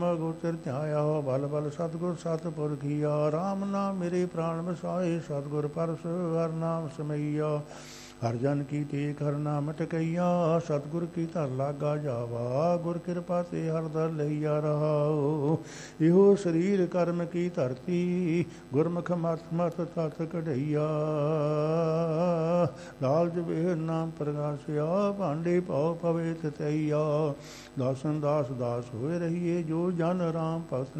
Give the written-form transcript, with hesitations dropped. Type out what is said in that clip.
ਗੋਚਰ ਧਿਆਇਆ ਬਲ ਬਲ ਸਤਿਗੁਰ ਸਤਿਪੁਰਖੀਆ। ਰਾਮ ਨਾਮ ਮੇਰੇ ਪ੍ਰਾਣ ਵਸਾਏ ਸਤਿਗੁਰ ਪਰਸ ਹਰ ਨਾਮ ਸਮਈਆ। ਹਰ ਜਨ ਕੀ ਟੇਕ ਹਰ ਨਾਮ ਟਕਈਆ। ਸਤਿਗੁਰ ਕੀ ਧਰ ਲਾਗਾ ਜਾਵਾ ਗੁਰ ਕਿਰਪਾ ਤੇ ਹਰ ਦਰ ਲਈਆ ਰਹਾਉ। ਇਹੋ ਸਰੀਰ ਕਰਮ ਕੀ ਧਰਤੀ ਗੁਰਮੁਖ ਮਤ ਮਤ ਤਤ ਕਢਈਆ। ਲਾਲਚ ਵੇਹ ਨਾਮ ਪ੍ਰਗਾਸਿਆ ਭਾਂਡੇ ਪਾਉ ਪਵੇ ਤਤਈਆ। ਦਾਸਨ ਦਾਸ ਦਾਸ ਹੋਏ ਰਹੀਏ ਜੋ ਜਨ ਰਾਮ ਭਗਤ